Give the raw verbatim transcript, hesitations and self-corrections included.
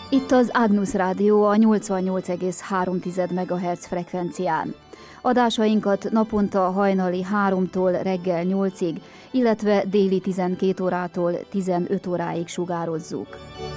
Itt az Agnus Rádió a nyolcvannyolc egész három megahertz frekvencián. Adásainkat naponta hajnali háromtól reggel nyolcig, illetve déli tizenkét órától tizenöt óráig sugározzuk.